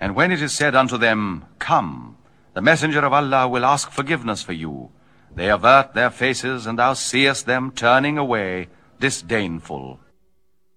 And when it is said unto them, Come, the messenger of Allah will ask forgiveness for you, they avert their faces, and thou seest them turning away, disdainful.